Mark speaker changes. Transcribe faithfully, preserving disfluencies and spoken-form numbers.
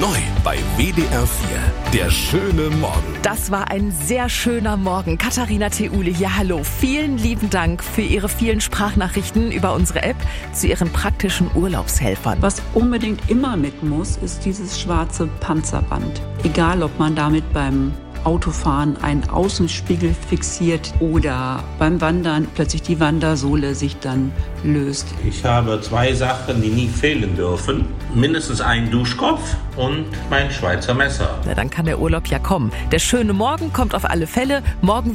Speaker 1: Neu bei W D R vier. Der schöne Morgen.
Speaker 2: Das war ein sehr schöner Morgen. Katharina Theule hier, hallo. Vielen lieben Dank für Ihre vielen Sprachnachrichten über unsere App zu Ihren praktischen Urlaubshelfern.
Speaker 3: Was unbedingt immer mit muss, ist dieses schwarze Panzerband. Egal, ob man damit beim Autofahren einen Außenspiegel fixiert oder beim Wandern plötzlich die Wandersohle sich dann löst.
Speaker 4: Ich habe zwei Sachen, die nie fehlen dürfen. Mindestens einen Duschkopf und mein Schweizer Messer.
Speaker 2: Na, dann kann der Urlaub ja kommen. Der schöne Morgen kommt auf alle Fälle. Morgen